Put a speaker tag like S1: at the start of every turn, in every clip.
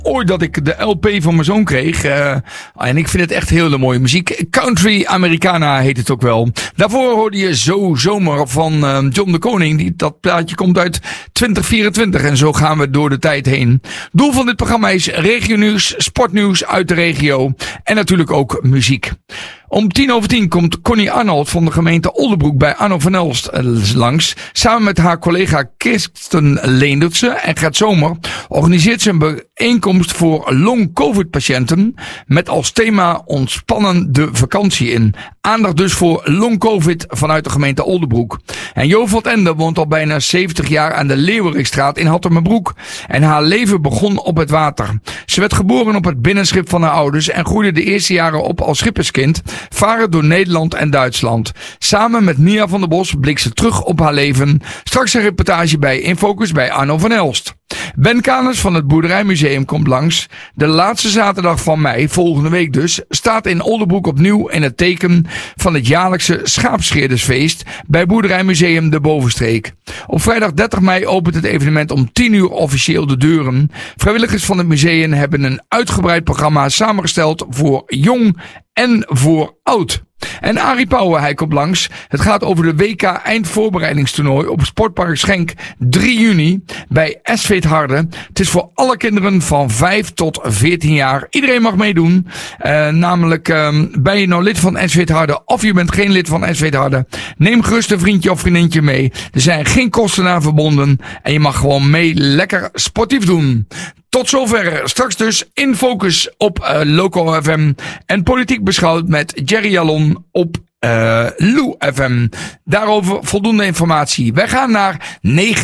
S1: ooit dat ik de LP van mijn zoon kreeg. En ik vind het echt hele mooie muziek. Country Americana heet het ook wel. Daarvoor hoorde je Zo Zomer van John de Koning. Dat plaatje komt uit 2024 en zo gaan we door de tijd heen. Doel van dit programma is regionieuws, sportnieuws uit de regio en natuurlijk ook muziek. Om 10:10 komt Connie Arnold van de gemeente Oldebroek bij Arno van Elst langs. Samen met haar collega Kirsten Leendertse en Gert Zomer organiseert ze een bijeenkomst voor long-covid-patiënten met als thema ontspannen de vakantie in. Aandacht dus voor long-covid vanuit de gemeente Oldebroek. En Jo van Ende woont al bijna 70 jaar aan de Leeuwerikstraat in Hattemerbroek. En haar leven begon op het water. Ze werd geboren op het binnenschip van haar ouders en groeide de eerste jaren op als schipperskind, varen door Nederland en Duitsland. Samen met Mia van der Bos blikt ze terug op haar leven. Straks een reportage bij Infocus bij Arno van Elst. Ben Kaners van het Boerderijmuseum komt langs. De laatste zaterdag van mei, volgende week dus, staat in Oldebroek opnieuw in het teken van het jaarlijkse schaapscheerdersfeest bij Boerderijmuseum de Bovenstreek. Op vrijdag 30 mei opent het evenement om 10 uur officieel de deuren. Vrijwilligers van het museum hebben een uitgebreid programma samengesteld voor jong en voor oud. En Arie Pauwen, hij komt langs. Het gaat over de WK eindvoorbereidingstoernooi op Sportpark Schenk 3 juni bij SV Het Harde. Het is voor alle kinderen van 5 tot 14 jaar. Iedereen mag meedoen. Namelijk, ben je nou lid van SV Het Harde of je bent geen lid van SV Het Harde, neem gerust een vriendje of vriendinnetje mee. Er zijn geen kosten aan verbonden en je mag gewoon mee lekker sportief doen. Tot zover. Straks dus in focus op Local FM en politiek beschouwd met Jerry Jallon op Lou FM. Daarover voldoende informatie. Wij gaan naar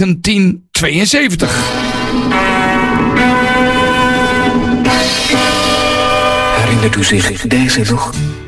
S1: 1972.
S2: Herinnert u zich deze nog?